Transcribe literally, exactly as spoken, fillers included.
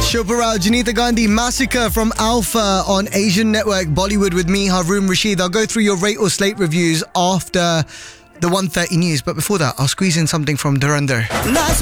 Shilpa Rao, Janita Gandhi, Massacre from Alpha on Asian Network, Bollywood with me, Haroon Rashid. I'll go through your Rate or Slate reviews after the one thirty news, but before that, I'll squeeze in something from Dhurandhar.